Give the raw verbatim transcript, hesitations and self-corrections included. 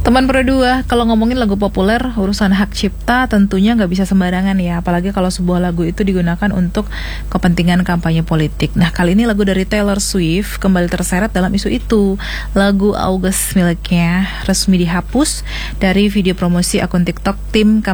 Teman Pro dua, kalau ngomongin lagu populer, urusan hak cipta tentunya nggak bisa sembarangan ya, apalagi kalau sebuah lagu itu digunakan untuk kepentingan kampanye politik. Nah, kali ini lagu dari Taylor Swift kembali terseret dalam isu itu. Lagu August miliknya resmi dihapus dari video promosi akun TikTok tim